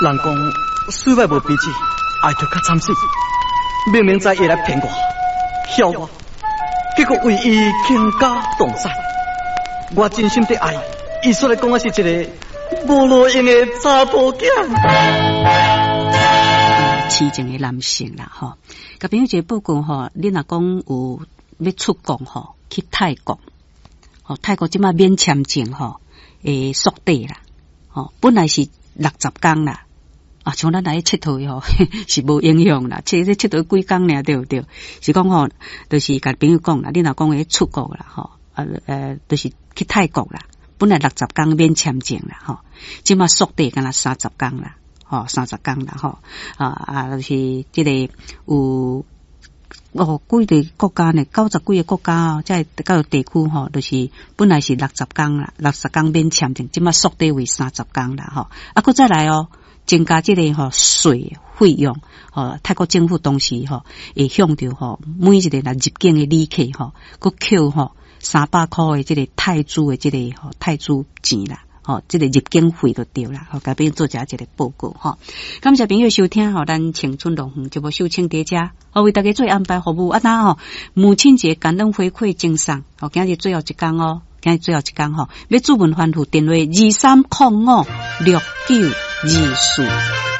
人讲水外无脾气，爱就较惨死。明明知伊来骗我、晓我，结果为伊倾家荡产。我真心的爱，伊说来讲我是一个无路用的查甫囝。 痴情的男性啦，吼，甲朋友一个报告吼，你若讲有要出国吼，去泰国，吼，泰国即马免签证吼，缩短啦，吼，本来是60天啦。啊，像咱来佚佗吼，是无影响啦。佚佗几工尔，对不对？是讲吼，就是甲朋友讲啦，你若讲要出国啦，吼，就是去泰国啦。本来60天免签证啦，吼，即马缩短干啦30天啦，吼，30天啦，吼，就是这个有几个国家呢，90几个国家哦，在各个地区吼，就是本来是60天啦，60天免签证，即马缩短为30天啦，吼，佫再来哦。增加这个吼税费用，泰国政府当时吼会向着吼每一个来入境的旅客吼，佮扣吼300块的这个泰铢的这个吼泰铢钱啦，这个入境费就对啦，甲朋友做一个报告吼。感谢朋友收听吼，咱青春龙园节目秀清伫遮，为大家做安排服务啊，那吼母亲节感恩回馈赠送，今日最后一天哦。今日最后一天吼，要注文欢呼电话23056924。